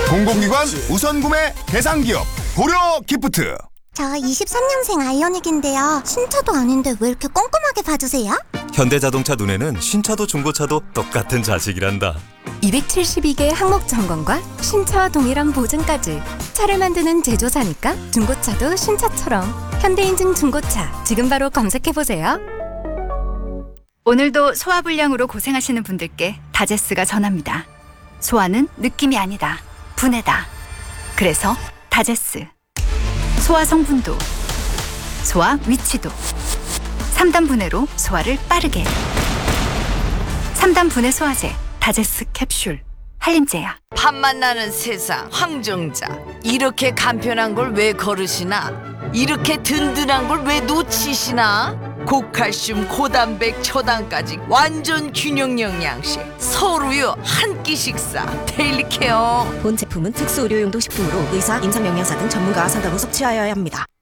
공공기관 우선구매 대상기업 고려기프트. 저 23년생 아이오닉인데요. 신차도 아닌데 왜 이렇게 꼼꼼하게 봐주세요? 현대자동차 눈에는 신차도 중고차도 똑같은 자식이란다. 272개 항목 점검과 신차와 동일한 보증까지. 차를 만드는 제조사니까 중고차도 신차처럼. 현대인증 중고차 지금 바로 검색해보세요. 오늘도 소화불량으로 고생하시는 분들께 다제스가 전합니다. 소화는 느낌이 아니다. 분해다. 그래서 다제스. 소화 성분도, 소화 위치도 3단 분해로 소화를 빠르게. 3단 분해 소화제 다제스 캡슐. 한림제야. 밥맛 나는 세상 황정자. 이렇게 간편한 걸 왜 거르시나? 이렇게 든든한 걸 왜 놓치시나? 고칼슘, 고단백, 초당까지 완전 균형 영양식. 서울우유 한 끼 식사. 데일리 케어. 본 제품은 특수 의료용도 식품으로 의사, 임상영양사 등 전문가와 상담 후 섭취하여야 합니다.